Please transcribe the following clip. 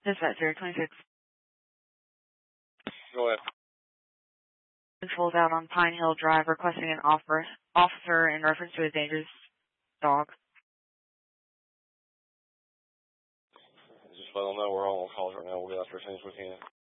Dispatch 026. Go ahead. Pulled out on Pine Hill Drive requesting an officer in reference to a dangerous dog. Just let them know we're all on calls right now. We'll get out there as soon as we can.